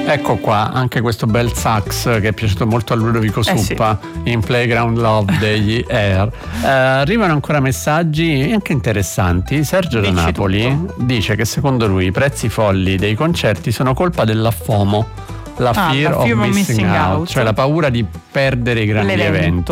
Ecco qua, anche questo bel sax che è piaciuto molto a Ludovico Suppa, sì, in Playground Love degli Air. Arrivano ancora messaggi anche interessanti. Sergio da Napoli dice che secondo lui i prezzi folli dei concerti sono colpa della FOMO, la fear of missing out, cioè la paura di perdere i grandi eventi.